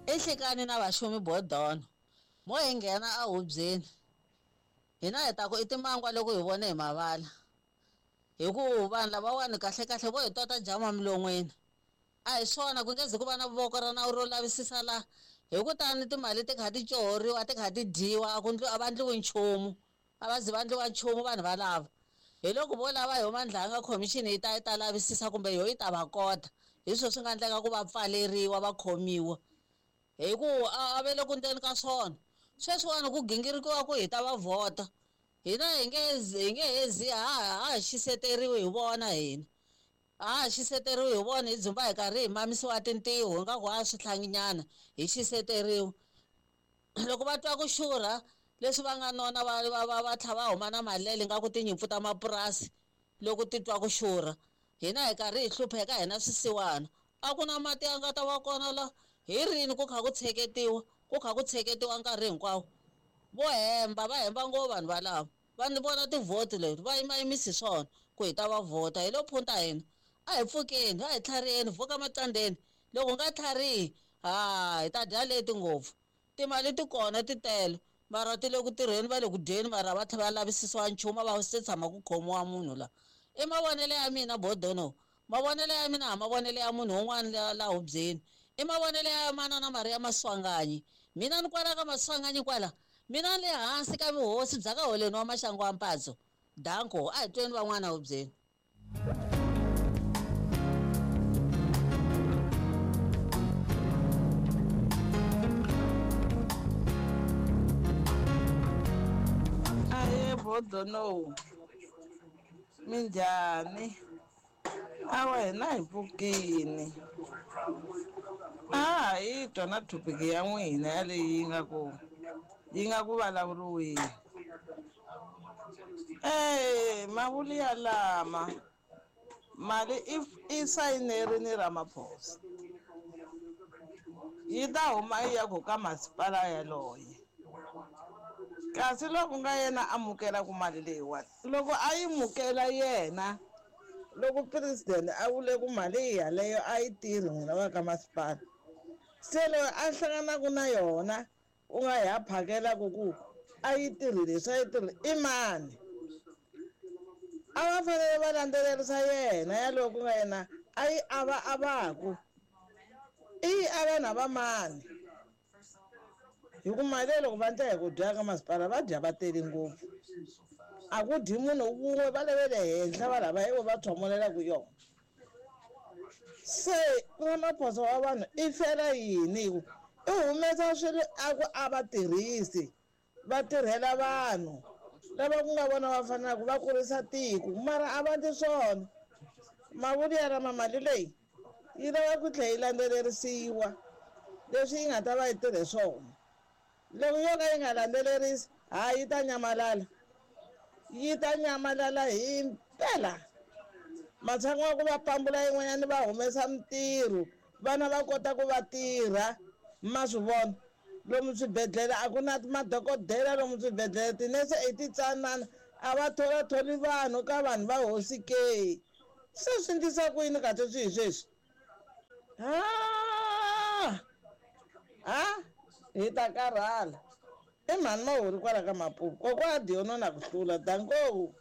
ehlekani na vaxumi bodono mo hi nghena ehubyeni hina hi ta ku i timangwa loko hi vona hi mavala hikuva vanhu lavawani kahlekahle vo hi tota jamu emilon'weni a hi swona ku nge zi ku va na voko ra nawu ro lavisisa la hi ku tani timali ti kha ti cohoriwa ti kha ti dyiwa a va ndliwi nchumu a va zi va ndliwa nchumu vanhu valava hi loko vo lava hi huma ndlanga khomixini yi ta lavisisa kumbe yo yi ta va kota hi swona swi nga endleka ku va pfaleriwa va khomiwa hi ku a ve le ku ndzeni ka swona sweswiwani ku gingirikiwa ku hi ta va vhota hina hi nge hezi ha xiseteriwi hi vona hina ha xiseteriwi hi vona hi dzumba hi karhi hi mamisiwa tintiho ingaku ha swihlanginyana hi xiseteriwi loko va twa ku xurha leswi va nga nona va tlha va huma na malele nga ku tinyimpfu ta mapurasi loko ti twa ku xurha hina hi karhi hi hlupheka hina swisiwana a ku na mati ya nga ta va kona la hi rini ku kha ku tsheketiwa nkarhi hinkwawo vo hemba va hemba ngo vanhu valava va ni vona tivhoti leti va yimayimisi swona ku hi ta va vhota hi lo phunta hina a hi pfukeni a hi tlhariheni vuka matandeni loko nga tlharihi hi ta dya leti ngopfu timali ti kona ti tele mara ti le ku tirheni va le ku dyeni mara va tlhela va lavisisiwa nchumu va se tshama ku khomiwa munhu la i mavonelo ya mina bodono mavonelo ya mina mavonelo ya munhu wun'wana la hubyeni i mavonelo ya manana Maria Maswanganyi mina ni kwala ka Maswanganyi kwala mina le hansi ka vuhosi bya ka Holeni wa Maxangu wa Mpatso danko a hi tweni van'wana hubyeni bodono minjhani awa hina hi pfukini hi twa na thopiki ya n'wina ya leyi yi nga ku vulavuriweni mavuli ya lama mali i sayinerini Ramaphosa yi ta huma yi ya ku ka masipala yaloye kasi loko nga yena amukela ku mali leyiwani loko a yi mukela yena loko president a vule ku mali yaleyo a yi tirhi n'wina va ka masipala se loyi a hlanganaka na yona u nga hi ya phakela ku a yi tirhi leswi a yi tirhi i mani a va fanele va landzelerisa yena yaloyo ku nga yena a yi avaku i yi ava na va mani hi ku mali loko va ndla hi ku dya ka masipala va dya va tele ngopfu a ku dyi munhu wun'we va le henhla va lava hi vo va thomolelaku yona se Ramaphosa wa vanhu i fela yini hi ku i humesa swilo a va tirhisi va tirhela vanhu lava ku nga vona va fanelaka va kurisa tiko mara a va ndli swona mavuli ya rama mali leyi yi lava ku tlhela yi landzelerisiwa leswi yi nga ta va yi tirhe swona loko yo ka yi nga landzelerisi yi ta nyamalala hi mpela matshanga wa ku va pambula yin'wanyana va humesa mintirho vana va kota ku va tirha ma swi vona lomu swibedhlele a ku na madokodela lomu swibedhlele tinese i titsanana a va tholatholi vanhu ka vanhu va hosi ke se swi ndlisa ku yini kahle swi hi sweswi hi ta karhala i mhani Mawori kwala ka Mapupu kokwa Diono na ku hlula danko